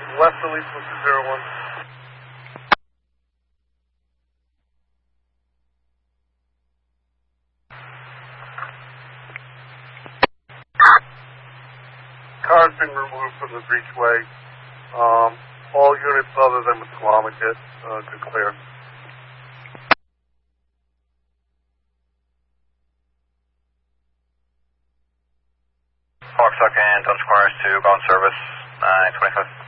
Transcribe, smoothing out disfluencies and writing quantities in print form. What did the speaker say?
West Elite 201. Car's been removed from the breachway. All units other than the Squamicut to clear. Hawksuck and Dunn Squires to ground service, 925.